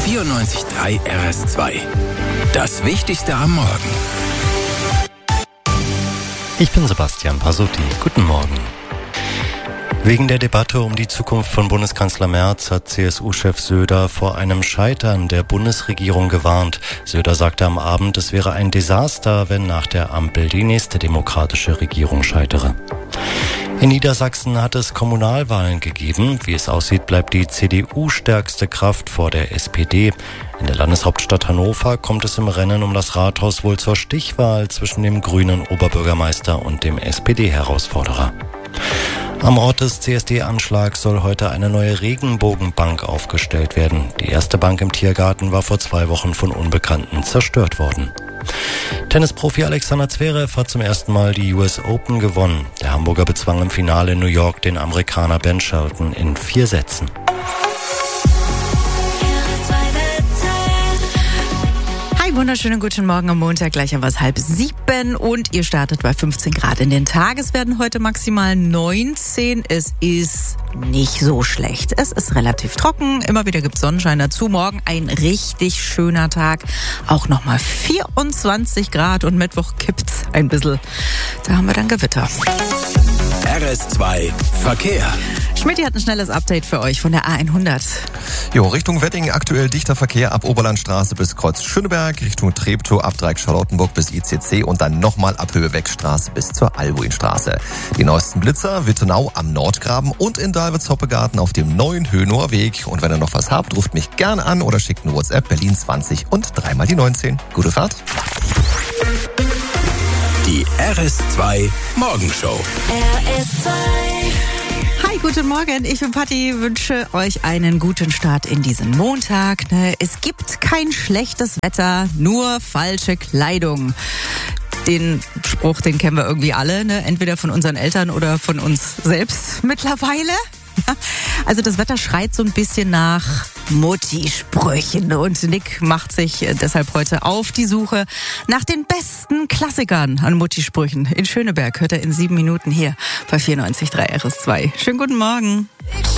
94.3 RS2. Das Wichtigste am Morgen. Ich bin Sebastian Pasotti. Guten Morgen. Wegen der Debatte um die Zukunft von Bundeskanzler Merz hat CSU-Chef Söder vor einem Scheitern der Bundesregierung gewarnt. Söder sagte am Abend, es wäre ein Desaster, wenn nach der Ampel die nächste demokratische Regierung scheitere. In Niedersachsen hat es Kommunalwahlen gegeben. Wie es aussieht, bleibt die CDU stärkste Kraft vor der SPD. In der Landeshauptstadt Hannover kommt es im Rennen um das Rathaus wohl zur Stichwahl zwischen dem grünen Oberbürgermeister und dem SPD-Herausforderer. Am Ort des CSD-Anschlags soll heute eine neue Regenbogenbank aufgestellt werden. Die erste Bank im Tiergarten war vor 2 Wochen von Unbekannten zerstört worden. Tennisprofi Alexander Zverev hat zum ersten Mal die US Open gewonnen. Der Hamburger bezwang im Finale in New York den Amerikaner Ben Shelton in 4 Sätzen. Wunderschönen guten Morgen am Montag, gleich um 6:30 und ihr startet bei 15 Grad in den Tag. Es werden heute maximal 19. Es ist nicht so schlecht. Es ist relativ trocken, immer wieder gibt es Sonnenschein dazu. Morgen ein richtig schöner Tag, auch nochmal 24 Grad und Mittwoch kippt's ein bisschen. Da haben wir dann Gewitter. RS2 Verkehr. Schmidti hat ein schnelles Update für euch von der A100. Jo, Richtung Wedding aktuell dichter Verkehr ab Oberlandstraße bis Kreuz Schöneberg, Richtung Treptow ab Dreieck Charlottenburg bis ICC und dann nochmal ab Höheweckstraße bis zur Albuinstraße. Die neuesten Blitzer Wittenau am Nordgraben und in Dalwitz-Hoppegarten auf dem neuen Höhenower Weg. Und wenn ihr noch was habt, ruft mich gern an oder schickt eine WhatsApp Berlin 20 und 3 mal die 19. Gute Fahrt. Die RS2 Morgenshow. RS2. Hi, guten Morgen. Ich bin Patti, wünsche euch einen guten Start in diesen Montag. Es gibt kein schlechtes Wetter, nur falsche Kleidung. Den Spruch, den kennen wir irgendwie alle, ne? Entweder von unseren Eltern oder von uns selbst mittlerweile. Also das Wetter schreit so ein bisschen nach Mutti-Sprüchen und Nick macht sich deshalb heute auf die Suche nach den besten Klassikern an Mutti-Sprüchen. In Schöneberg hört er in 7 Minuten hier bei 94.3 RS2. Schönen guten Morgen.